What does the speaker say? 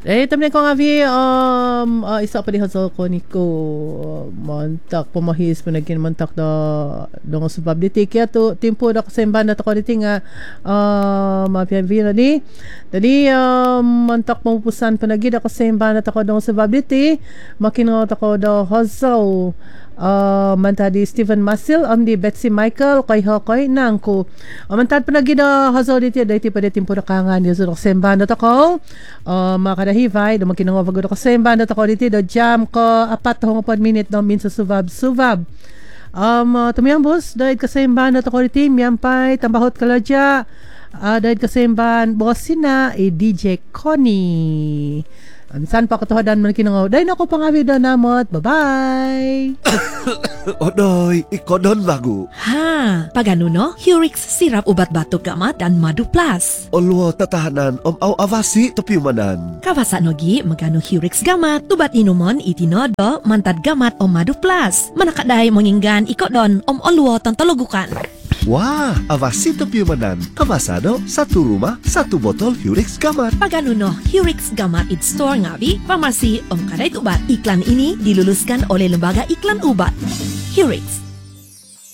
Tamni ko nga isa pa di hasol ko niko mantak pamahis panagin mantak da subability kaya to tempo da kasemban da ko diti nga mapiavina di dali mantak mapupusan panagin da kasemban da ko da subability makinot ako da hasol mantadi Stephen Masil di Betsy Michael kay Hokoy nangko mantad panagin da hasol diti dati pa di tempo da kangan di so kasemban da ko makadahivay do makinangawag do kasemban da ko diti do jam ko 4 minute do min sa subab tumiyang boss dahil kasemban da ko diti miyampay tambahot kalaja dahil kasemban boss sina DJ Connie San pa katuhadan man kinangaw. Dahil ako pangawi na namot. Bye-bye! Odoy, ikodon lagu. Ha, pagano no? Hurix sirap ubat batok gamat dan madu plus. Olwo tatahanan aw avasi topiumanan. Kawasa nogi magano Hurix gamat. Ubat inumon itinodo mantad gamat madu plus. Manakaday manginggan ikodon olwo tantologukan. Wah, avasi topiumanan. Kamasado, satu rumah, satu botol Hurix gamat. Pagano no? Hurix gamat it store ngabi, pharmacy kadait ubat. Iklan ini diluluskan oleh Lembaga Iklan Ubat. Hurix.